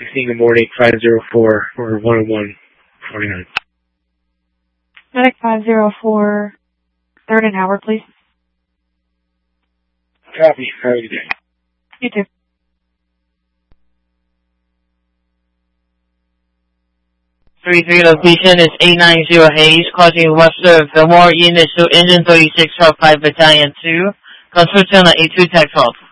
16 in the morning, 504 or 101-49. Medic 504, 3rd and Howard, please. Copy. Have a good day. You too. Location is 890 Hayes, crossing Webster Fillmore, initial Engine 36 Truck 5 Battalion 2, construction on A2 tax off.